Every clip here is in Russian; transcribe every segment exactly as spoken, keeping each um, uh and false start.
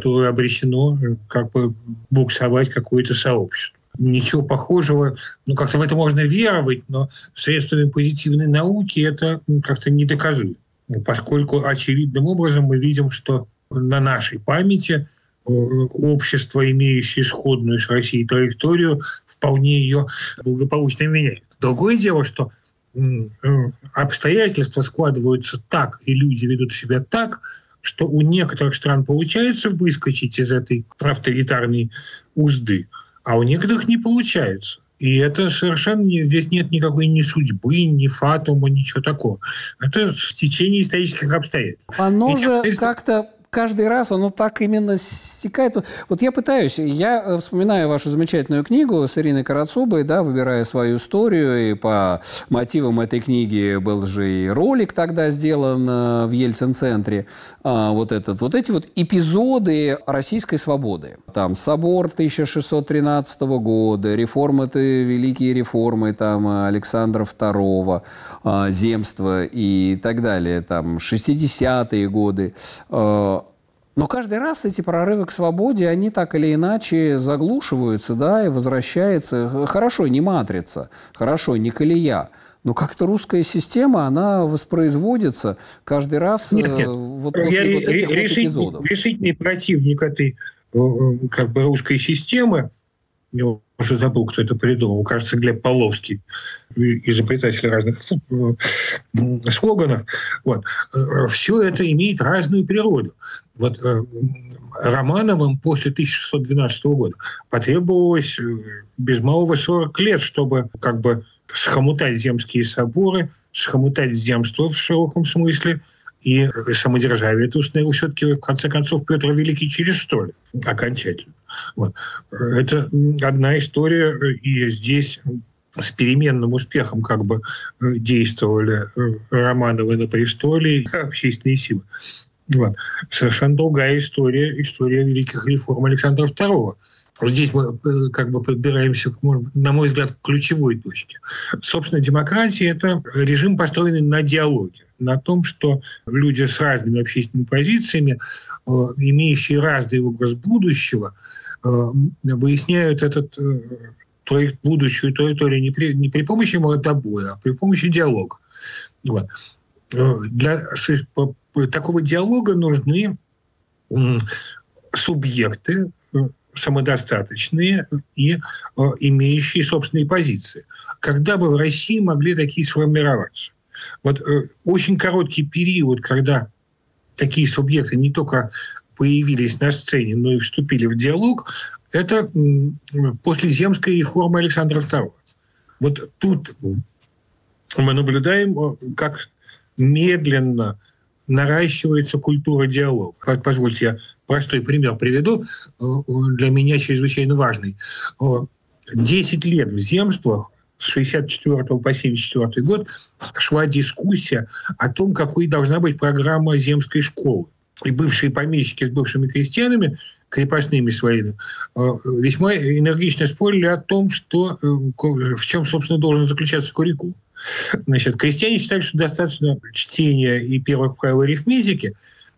которое обречено как бы буксовать какое-то сообщество. Ничего похожего, ну как-то в это можно веровать, но средствами позитивной науки это как-то не доказуемо, поскольку очевидным образом мы видим, что на нашей памяти общество, имеющее сходную с Россией траекторию, вполне ее благополучно меняет. Другое дело, что обстоятельства складываются так, и люди ведут себя так, что у некоторых стран получается выскочить из этой авторитарной узды, а у некоторых не получается. И это совершенно не, здесь нет никакой ни судьбы, ни фатума, ничего такого. Это стечение исторических обстоятельств. Оно и же как-то каждый раз оно так именно стекает. Вот я пытаюсь, я вспоминаю вашу замечательную книгу с Ириной Карацубой, да, выбирая свою историю, и по мотивам этой книги был же и ролик тогда сделан в Ельцин-центре. А, вот, этот, вот эти вот эпизоды российской свободы. Там собор тысяча шестьсот тринадцатого года, реформы-то, великие реформы там, Александра второго, а, земства и так далее, там, шестидесятые годы. Но каждый раз эти прорывы к свободе, они так или иначе заглушиваются, да, и возвращаются. Хорошо, не матрица, хорошо, не колея, но как-то русская система, она воспроизводится каждый раз нет, нет. Вот после Я вот этих решительный, вот эпизодов. Решительный противник этой как бы русской системы, я уже забыл, кто это придумал, кажется, Глеб Павловский, изобретатель разных слоганов. Вот. Все это имеет разную природу. Вот Романовым после тысяча шестьсот двенадцатого года потребовалось без малого сорок лет, чтобы как бы схомутать земские соборы, схомутать земство в широком смысле, и самодержавие это установил все-таки, в конце концов, Петр Великий через сто лет окончательно. Вот. Это одна история, и здесь с переменным успехом как бы действовали Романовы на престоле и общественные силы. Вот. Совершенно другая история, история великих реформ Александра второго. Здесь мы как бы подбираемся, на мой взгляд, к ключевой точке. Собственно, демократия – это режим, построенный на диалоге, на том, что люди с разными общественными позициями, имеющие разный образ будущего, выясняют этот проект будущего территории не при, не при помощи мордобоя, а при помощи диалога. Вот. Для такого диалога нужны субъекты, самодостаточные и э, имеющие собственные позиции. Когда бы в России могли такие сформироваться? Вот э, очень короткий период, когда такие субъекты не только появились на сцене, но и вступили в диалог, это э, после земской реформы Александра второго. Вот тут мы наблюдаем, как медленно наращивается культура диалога. Позвольте, я простой пример приведу, для меня чрезвычайно важный. Десять лет в земствах с шестьдесят четвёртого по семьдесят четвёртый год шла дискуссия о том, какой должна быть программа земской школы. И бывшие помещики с бывшими крестьянами, крепостными своими, весьма энергично спорили о том, что, в чем, собственно, должен заключаться куррикулум. Значит, крестьяне считали, что достаточно чтения и первых правил арифметики.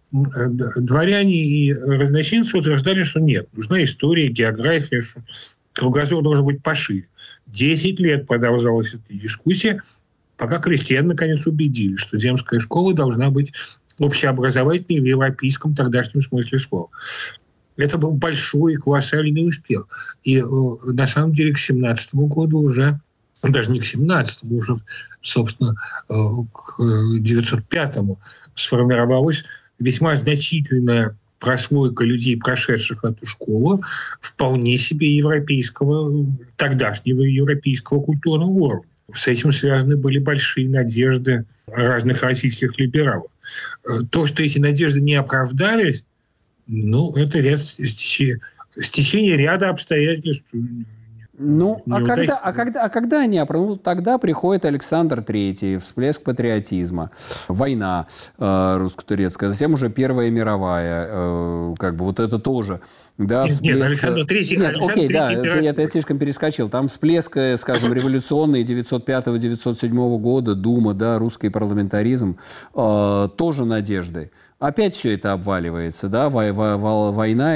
Дворяне и разночинцы утверждали, что нет, нужна история, география, что кругозор должен быть пошире. Десять лет продолжалась эта дискуссия, пока крестьяне наконец убедились, что земская школа должна быть общеобразовательной в европейском тогдашнем смысле слова. Это был большой колоссальный успех. И на самом деле к семнадцатому году уже, даже не к семнадцатому, уже, собственно, к девятьсот пятому сформировалась весьма значительная прослойка людей, прошедших эту школу, вполне себе европейского, тогдашнего европейского культурного уровня. С этим связаны были большие надежды разных российских либералов. То, что эти надежды не оправдались, ну, это ряд, стечение ряда обстоятельств. Ну, а когда, а, когда, а когда они оправдались? Ну, тогда приходит Александр третий, всплеск патриотизма, война э, русско-турецкая, затем уже Первая мировая, э, как бы вот это тоже. Да, нет, всплеск... нет, Александр третий. Нет, Александр окей, третий да, это, это я слишком перескочил. Там всплеск, скажем, революционный девятьсот пятого — девятьсот седьмого года, Дума, да, русский парламентаризм, э, тоже надежды. Опять все это обваливается, да, война.